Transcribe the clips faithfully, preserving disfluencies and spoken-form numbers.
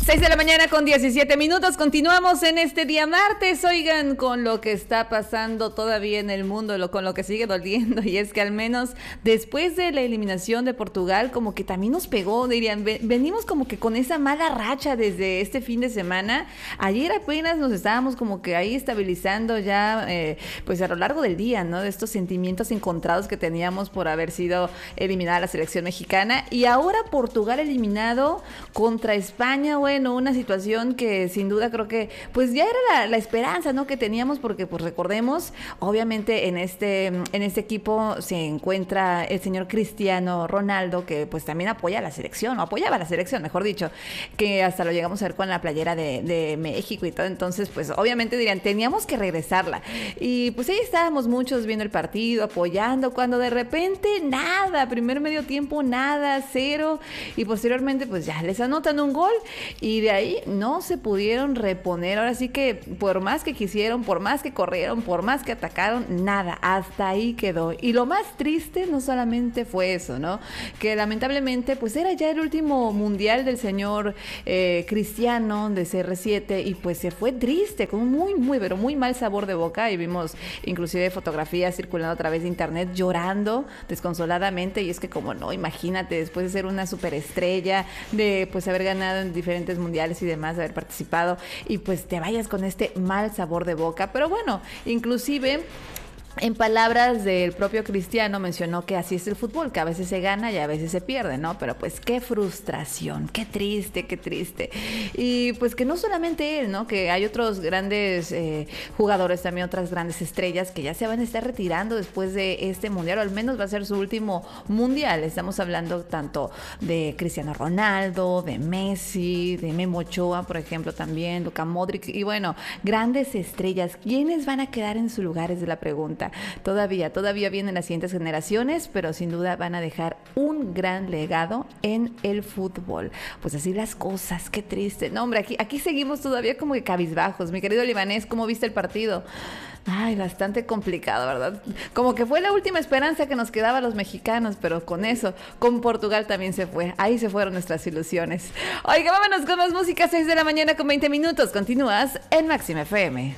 seis de la mañana con diecisiete minutos. Continuamos en este día martes, oigan, con lo que está pasando todavía en el mundo, lo, con lo que sigue doliendo, y es que al menos después de la eliminación de Portugal, como que también nos pegó, dirían, venimos como que con esa mala racha desde este fin de semana. Ayer apenas nos estábamos como que ahí estabilizando ya, eh, pues a lo largo del día, ¿no? De estos sentimientos encontrados que teníamos por haber sido eliminada la selección mexicana, y ahora Portugal eliminado contra España. Bueno, una situación que sin duda creo que pues ya era la, la esperanza, ¿no?, que teníamos, porque pues recordemos, obviamente en este en este equipo se encuentra el señor Cristiano Ronaldo, que pues también apoya a la selección, o apoyaba a la selección, mejor dicho, que hasta lo llegamos a ver con la playera de, de México y todo. Entonces pues obviamente dirían, teníamos que regresarla, y pues ahí estábamos muchos viendo el partido, apoyando, cuando de repente nada, primer medio tiempo nada, cero, y posteriormente pues ya les anotan un gol. Y de ahí no se pudieron reponer. Ahora sí que por más que quisieron, por más que corrieron, por más que atacaron, nada, hasta ahí quedó. Y lo más triste no solamente fue eso, ¿no?, que lamentablemente pues era ya el último mundial del señor eh, Cristiano de C R siete, y pues se fue triste, con un muy, muy, pero muy mal sabor de boca. Y vimos inclusive fotografías circulando a través de internet llorando desconsoladamente. Y es que como no, imagínate, después de ser una superestrella, de pues haber ganado en diferentes mundiales y demás, de haber participado, y pues te vayas con este mal sabor de boca. Pero bueno, inclusive en palabras del propio Cristiano mencionó que así es el fútbol, que a veces se gana y a veces se pierde, ¿no? Pero pues qué frustración, qué triste, qué triste. Y pues que no solamente él, ¿no?, que hay otros grandes eh, jugadores, también otras grandes estrellas que ya se van a estar retirando después de este mundial, o al menos va a ser su último mundial. Estamos hablando tanto de Cristiano Ronaldo, de Messi, de Memo Ochoa, por ejemplo, también, Luka Modric, y bueno, grandes estrellas. ¿Quiénes van a quedar en su lugar? Es la pregunta. Todavía, todavía vienen las siguientes generaciones, pero sin duda van a dejar un gran legado en el fútbol. Pues así las cosas, qué triste. No, hombre, aquí, aquí seguimos todavía como que cabizbajos. Mi querido libanés, ¿cómo viste el partido? Ay, bastante complicado, ¿verdad? Como que fue la última esperanza que nos quedaba a los mexicanos, pero con eso, con Portugal también se fue. Ahí se fueron nuestras ilusiones. Oiga, vámonos con más música, seis de la mañana con veinte minutos. Continúas en Máxima F M.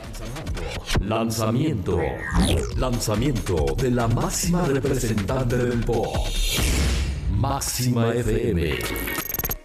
Lanzamiento. Lanzamiento de la máxima representante del pop. Máxima F M.